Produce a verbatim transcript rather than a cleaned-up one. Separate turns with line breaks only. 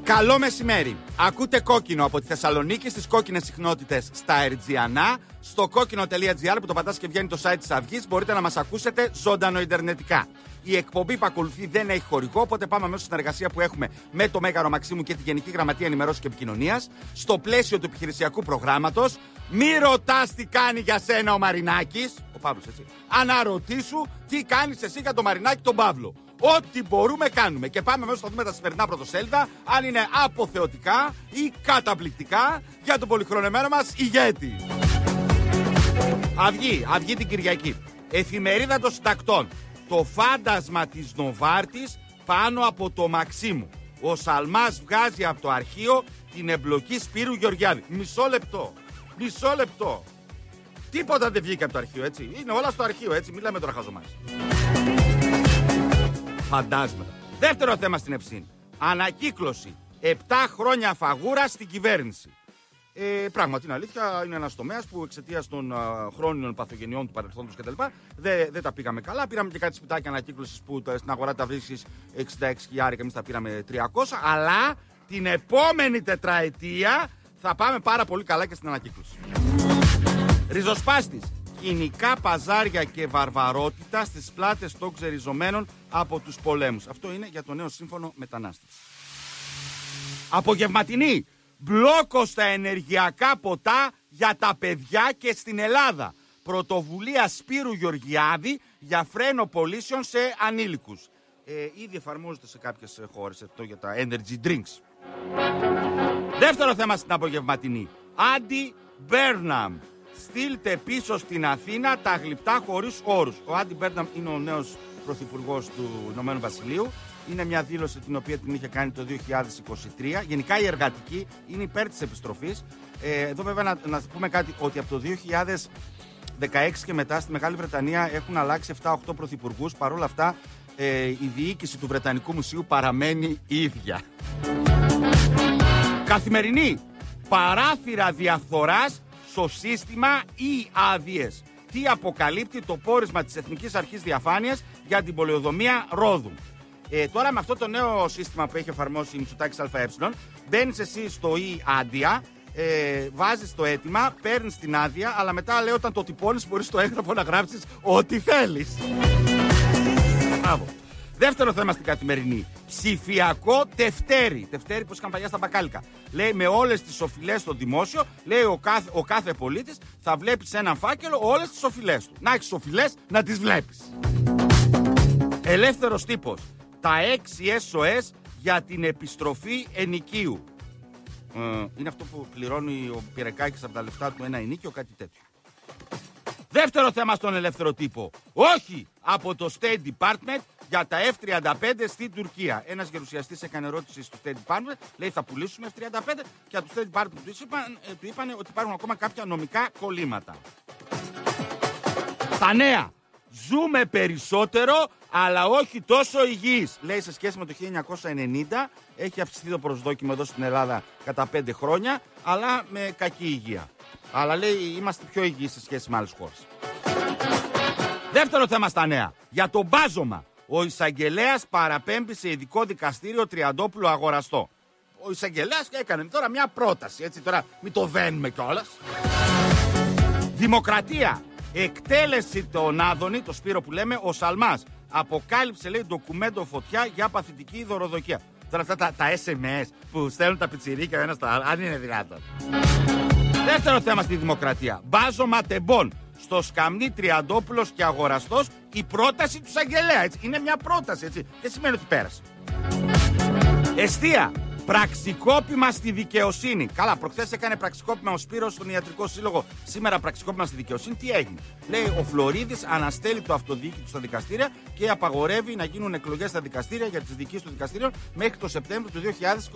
Καλό μεσημέρι. Ακούτε Κόκκινο από τη Θεσσαλονίκη στις κόκκινες συχνότητες στα Ερτζιανά. Στο κόκκινο τελεία τζι άρ που το πατάς και βγαίνει το site της Αυγής μπορείτε να μας ακούσετε ζωντανό ιντερνετικά. Η εκπομπή που ακολουθεί δεν έχει χορηγό, οπότε πάμε αμέσως στην εργασία που έχουμε με το Μέγαρο Μαξίμου και τη Γενική Γραμματεία Ενημερώσεων και Επικοινωνίας. Στο πλαίσιο του επιχειρησιακού προγράμματος, μη ρωτάς τι κάνει για σένα ο Μαρινάκης. Ο Παύλος, έτσι. Αναρωτήσου τι κάνεις εσύ για τον Μαρινάκη τον Παύλο. Ό,τι μπορούμε κάνουμε. Και πάμε μέσα να δούμε τα σημερινά πρωτοσέλιδα, αν είναι αποθεωτικά ή καταπληκτικά για τον πολυχρονεμένο μας ηγέτη. Αυγή, Αυγή την Κυριακή. Εφημερίδα των Συντακτών. Το φάντασμα της Νοβάρτης πάνω από το Μαξίμου. Ο Σαλμάς βγάζει από το αρχείο την εμπλοκή Σπύρου Γεωργιάδη. Μισό λεπτό. Μισό λεπτό. Τίποτα δεν βγήκε από το αρχείο, έτσι. Είναι όλα στο αρχείο, έτσι. Μιλάμε τώρα χαζομάς. Φαντάσματα. Δεύτερο θέμα στην Ευσύνη. Ανακύκλωση. Επτά χρόνια φαγούρα στην κυβέρνηση. Ε, πράγματι είναι αλήθεια, είναι ένας τομέας που εξαιτίας των α, χρόνιων παθογενειών του παρελθόντος κτλ. Δεν δε τα πήγαμε καλά. Πήραμε και κάτι σπιτάκια ανακύκλωσης που τα, στην αγορά τα βρίσκεις εξήντα έξι χιλιάδες και εμείς τα πήραμε τριακόσια. Αλλά την επόμενη τετραετία θα πάμε πάρα πολύ καλά και στην ανακύκλωση. Ριζοσπάστης. Κοινικά παζάρια και βαρβαρότητα στις πλάτες των ξεριζωμένων από τους πολέμους. Αυτό είναι για το νέο σύμφωνο μετανάστευση. Απογευματινή. Μπλόκο στα ενεργειακά ποτά για τα παιδιά και στην Ελλάδα. Πρωτοβουλία Σπύρου Γεωργιάδη για φρένο πωλήσεων σε ανήλικους. Ε, ήδη εφαρμόζεται σε κάποιες χώρες αυτό για τα energy drinks. Δεύτερο θέμα στην απογευματινή. Άντι Μπέρναμ. Στείλτε πίσω στην Αθήνα τα γλυπτά χωρίς όρους. Ο Άντι Μπέρναμ είναι ο νέος πρωθυπουργός του Ηνωμένου Βασιλείου. Είναι μια δήλωση την οποία την είχε κάνει το δύο χιλιάδες είκοσι τρία. Γενικά η εργατική είναι υπέρ της επιστροφής. Ε, εδώ βέβαια να, να πούμε κάτι, ότι από το δύο χιλιάδες δεκαέξι και μετά στη Μεγάλη Βρετανία έχουν αλλάξει επτά οχτώ πρωθυπουργούς. Παρ' όλα αυτά ε, η διοίκηση του Βρετανικού Μουσείου παραμένει ίδια. Καθημερινή. Παράθυρα διαφθοράς στο σύστημα ή άδειες. Τι αποκαλύπτει το πόρισμα της Εθνικής Αρχής Διαφάνειας για την πολεοδομία Ρόδου. Ε, τώρα με αυτό το νέο σύστημα που έχει εφαρμόσει η Μητσοτάκης ΑΕ, μπαίνεις εσύ στο ή άδεια, ε, βάζεις το αίτημα, παίρνεις την άδεια, αλλά μετά λέει όταν το τυπώνεις μπορείς στο έγγραφο να γράψεις ό,τι θέλεις. Μπράβο. Δεύτερο θέμα στην καθημερινή. Ψηφιακό τευτέρι. Τευτέρι που είχαν παλιά στα μπακάλικα. Λέει με όλες τις οφειλές στο δημόσιο, λέει ο κάθε, ο κάθε πολίτης θα βλέπει σε έναν φάκελο όλες τις οφειλές του. Να έχεις οφειλές να τις βλέπεις. Ελεύθερος τύπος. Τα έξι ες ο ες για την επιστροφή ενοικίου. Ε, είναι αυτό που πληρώνει ο Πυρεκάκης από τα λεφτά του ένα ενοίκιο, κάτι τέτοιο. Δεύτερο θέμα στον ελεύθερο τύπο. Όχι από το State Department για τα εφ τριάντα πέντε στην Τουρκία. Ένας γερουσιαστής έκανε ερώτηση στο State Department, λέει θα πουλήσουμε εφ τριάντα πέντε και από το State Department του είπαν, του είπαν ότι υπάρχουν ακόμα κάποια νομικά κολλήματα. Τα νέα. Ζούμε περισσότερο, αλλά όχι τόσο υγιείς. Λέει σε σχέση με το χίλια εννιακόσια ενενήντα, έχει αυξηθεί το προσδόκιμο εδώ στην Ελλάδα κατά πέντε χρόνια, αλλά με κακή υγεία. Αλλά λέει είμαστε πιο υγιείς σε σχέση με άλλες χώρες. Δεύτερο θέμα στα νέα. Για το μπάζωμα. Ο εισαγγελέας παραπέμπει σε ειδικό δικαστήριο Τριαντόπουλο αγοραστό. Ο εισαγγελέας έκανε τώρα μια πρόταση, έτσι τώρα μην το δένουμε κιόλας. Δημοκρατία. Εκτέλεση τον Άδωνη, το Σπύρο που λέμε, ο Σαλμάς. Αποκάλυψε, λέει, ντοκουμέντο φωτιά για παθητική δωροδοκία. Τώρα αυτά τα, τα ες εμ ες που στέλνουν τα πιτσιρίκια ένα στα άλλα, αν είναι δυνατόν. Δεύτερο θέμα στη Δημοκρατία. Μπάζωμα τεμπών. Στο Σκαμνί Τριαντόπουλος και αγοραστός η πρόταση του εισαγγελέα. Έτσι. Είναι μια πρόταση, έτσι. Δεν σημαίνει ότι πέρασε. Εστία. Πραξικόπημα στη δικαιοσύνη. Καλά, προχθές έκανε πραξικόπημα ο Σπύρος στον Ιατρικό Σύλλογο. Σήμερα πραξικόπημα στη δικαιοσύνη. Τι έγινε? Λέει ο Φλωρίδης αναστέλει το αυτοδιοίκητο στα δικαστήρια και απαγορεύει να γίνουν εκλογές στα δικαστήρια για τις διοικήσεις των δικαστήριων μέχρι το Σεπτέμβριο του δύο χιλιάδες είκοσι.